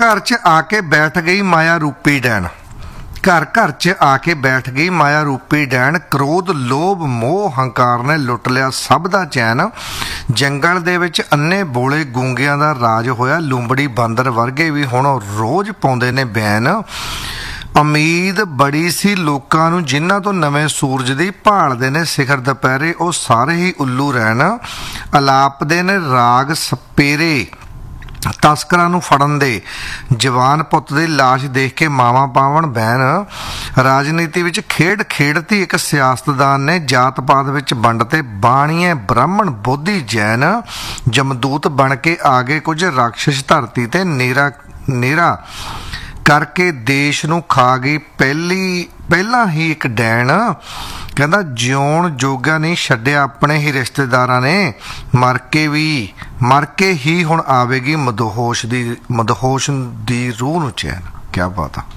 घर च आके बैठ गई माया रूपी डैन। घर घर च आके बैठ गई माया रूपी डैन। क्रोध लोभ मोह हंकार ने लुट लिया सब दा चैन। जंगल दे विच अन्ने बोले गूंगियां दा राज होया। लुंबड़ी बांदर वर्गे भी हुण रोज पाउंदे ने बैन। उम्मीद बड़ी सी लोकां नूं जिन्हां तो नवें सूरज दी भालदे ने सिखर दुपहरे ਉਹ ਸਾਰੇ ही उल्लू रहन। अलापदे ने राग सपेरे तस्करां नूं फड़न दे। जवान पुੱਤ ਦੀ ਲਾਸ਼ देख के मावां पावन बहन। राजनीति विच खेड खेडती एक सियासतदान ने जात पात विच वंड ते बाणीए ब्राह्मण बोधी जैन। जमदूत बन के आ गए कुछ राक्षस धरती ते नेरा करके देश नूं खा गई ਪਹਿਲਾਂ ही एक डैन। कहता जिउण जोगा नहीं छड्डिया अपने ही रिश्तेदारां ने। मर के ही हुण आवेगी मदहोश दी रूह नूं चैन। क्या बात आ।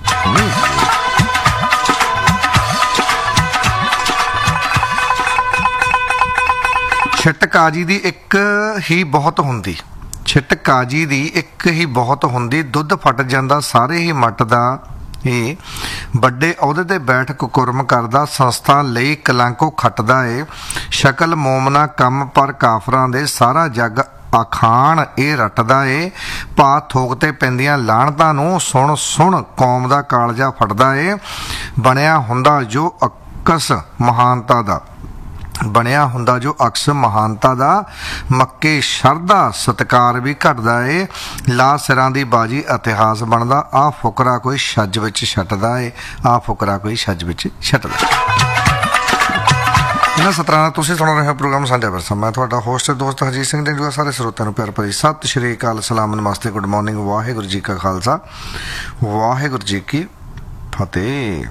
छिट काजी दी एक ही बहुत हुंदी। छिट काजी दी एक ही बहुत हुंदी। दुੱਧ फट जांदा सारे ही मट दा। ਵੱਡੇ ਅਹੁਦੇ ਤੇ ਬੈਠ ਕੁਕਰਮ ਕਰਦਾ। ਸੰਸਥਾ ਲਈ ਕਲੰਕੋ ਖੱਟਦਾ ਏ। ਸ਼ਕਲ ਮੋਮਨਾ ਕੰਮ ਪਰ ਕਾਫਰਾਂ ਦੇ ਸਾਰਾ ਜੱਗ ਅਖਾਣ ਇਹ ਰੱਟਦਾ ਏ। ਭਾ ਥੋਕ ਤੇ ਪੈਂਦੀਆਂ ਲਾਹਣਤਾਂ ਨੂੰ ਸੁਣ ਸੁਣ ਕੌਮ ਦਾ ਕਾਲਜਾ ਫਟਦਾ ਏ। ਬਣਿਆ ਹੁੰਦਾ ਜੋ ਅਕਸ ਮਹਾਨਤਾ ਦਾ। ਬਣਿਆ ਹੁੰਦਾ ਜੋ ਅਕਸ ਮਹਾਨਤਾ ਦਾ। ਮੱਕੇ ਸ਼ਰਧਾ ਸਤਿਕਾਰ ਵੀ ਘਟਦਾ ਏ। ਲਾ ਸਿਰਾਂ ਦੀ ਬਾਜੀ ਇਤਿਹਾਸ ਬਣਦਾ। ਆ ਫੁਕਰਾ ਕੋਈ ਛੱਜ ਵਿੱਚ ਛੱਟਦਾ ਏ। ਆ ਫੁਕਰਾ ਕੋਈ ਛੱਜ ਵਿੱਚ ਛੱਟਦਾ। ਇਹਨਾਂ ਸਤਰਾਂ ਨਾਲ ਤੁਸੀਂ ਸੁਣ ਰਹੇ ਹੋ ਪ੍ਰੋਗਰਾਮ ਸਾਂਝਾ ਵਿਰਸਾ। ਮੈਂ ਤੁਹਾਡਾ ਹੋਸਟ ਦੋਸਤ ਹਰਜੀਤ ਸਿੰਘ ਡੇਂਜੂਆ। ਸਾਰੇ ਸਰੋਤਿਆਂ ਨੂੰ ਪਿਆਰ ਭਰੀ ਸਤਿ ਸ਼੍ਰੀ ਅਕਾਲ, ਸਲਾਮ, ਨਮਸਤੇ, ਗੁੱਡ ਮਾਰਨਿੰਗ। ਵਾਹਿਗੁਰੂ ਜੀ ਕਾ ਖਾਲਸਾ, ਵਾਹਿਗੁਰੂ ਜੀ ਕੀ ਫਤਿਹ।